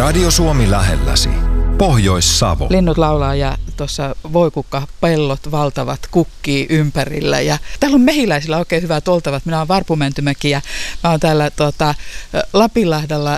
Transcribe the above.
Radio Suomi lähelläsi. Pohjois-Savo. Linnut laulaa ja tuossa voikukkapellot valtavat kukkii ympärillä. Ja täällä on mehiläisillä oikein hyvät oltavat. Minä olen Varpu Mäntymäki ja mä oon täällä Lapinlahdella